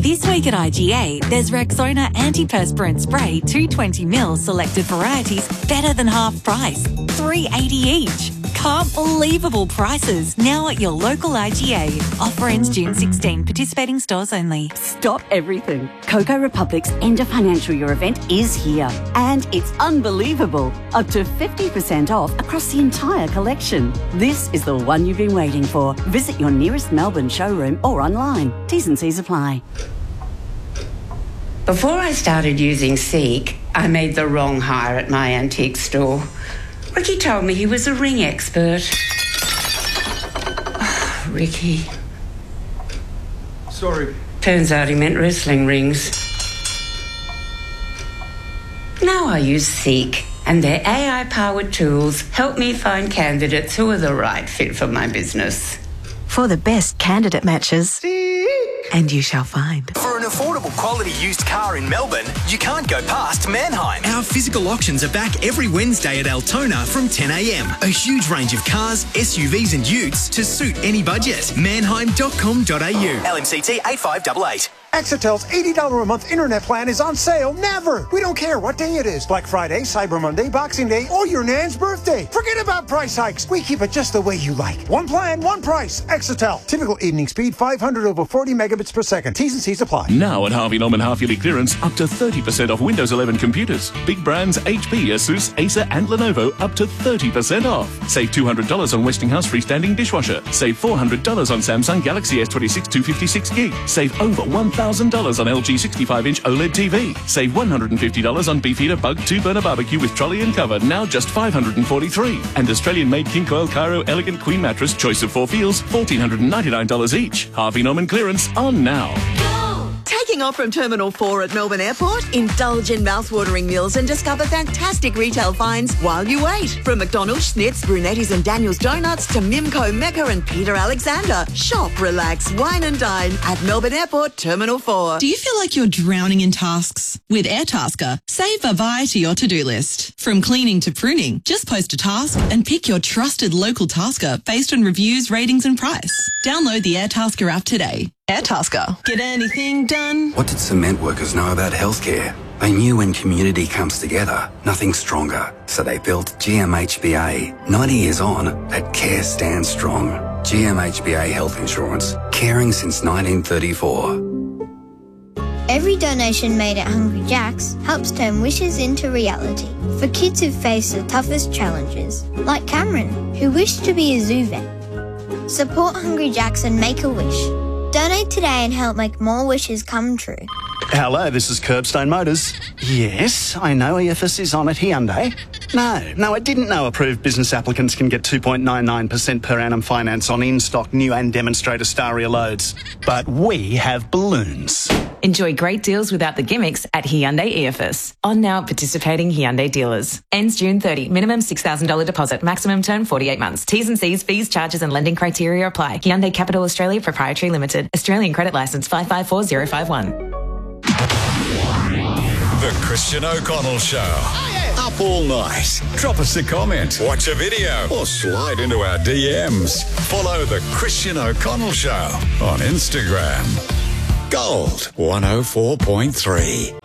This week at IGA, there's Rexona Antiperspirant Spray 220ml selected varieties better than half price, $3.80 each. Can't believable prices now at your local IGA. Offer ends June 16. Participating stores only. Stop everything. Coco Republic's End of Financial Year event is here. And it's unbelievable. Up to 50% off across the entire collection. This is the one you've been waiting for. Visit your nearest Melbourne showroom or online. T's and C's apply. Before I started using Seek, I made the wrong hire at my antique store. Ricky told me he was a ring expert. Oh, Ricky. Sorry. Turns out he meant wrestling rings. Now I use Seek, and their AI-powered tools help me find candidates who are the right fit for my business. For the best candidate matches, and you shall find. For an affordable quality used car in Melbourne, you can't go past Mannheim. Our physical auctions are back every Wednesday at Altona from 10 a.m. A huge range of cars, SUVs and utes to suit any budget. Mannheim.com.au. LMCT 8588. Exitel's $80 a month internet plan is on sale never. We don't care what day it is. Black Friday, Cyber Monday, Boxing Day, or your nan's birthday. Forget about price hikes. We keep it just the way you like. One plan, one price. Exitel. Typical evening speed 500 over 40 megabits per second. T's and C's apply. Now at Harvey Norman half-yearly clearance, up to 30% off Windows 11 computers. Big brands HP, Asus, Acer and Lenovo up to 30% off. Save $200 on Westinghouse freestanding dishwasher. Save $400 on Samsung Galaxy S26 256 gig. Save over $1,000 on LG 65-inch OLED TV. Save $150 on Beefeater Bug 2-burner barbecue with trolley and cover, now just $543. And Australian-made King Coil Cairo Elegant Queen Mattress, choice of 4 feels, $1,499 each. Harvey Norman clearance on now. Taking off from Terminal 4 at Melbourne Airport, indulge in mouth-watering meals and discover fantastic retail finds while you wait. From McDonald's, Schnitz, Brunetti's and Daniel's Donuts to Mimco, Mecca and Peter Alexander. Shop, relax, wine and dine at Melbourne Airport Terminal 4. Do you feel like you're drowning in tasks? With Airtasker, save a variety your to-do list. From cleaning to pruning, just post a task and pick your trusted local tasker based on reviews, ratings and price. Download the Airtasker app today. Airtasker. Get anything done? What did cement workers know about healthcare? They knew when community comes together, nothing's stronger. So they built GMHBA. 90 years on, that care stands strong. GMHBA Health Insurance. Caring since 1934. Every donation made at Hungry Jack's helps turn wishes into reality for kids who face the toughest challenges, like Cameron, who wished to be a zoo vet. Support Hungry Jack's and make a wish. Donate today and help make more wishes come true. Hello, this is Curbstone Motors. Yes, I know EFS is on at Hyundai. No, I didn't know approved business applicants can get 2.99% per annum finance on in-stock new and demonstrator Staria loads. But we have balloons. Enjoy great deals without the gimmicks at Hyundai EFS. On now at participating Hyundai dealers. Ends June 30. Minimum $6,000 deposit. Maximum term 48 months. T's and C's, fees, charges and lending criteria apply. Hyundai Capital Australia Proprietary Limited. Australian credit licence 554051. The Christian O'Connell Show. Up all night. Drop us a comment, watch a video, or slide into our DMs. Follow The Christian O'Connell Show on Instagram. Gold 104.3.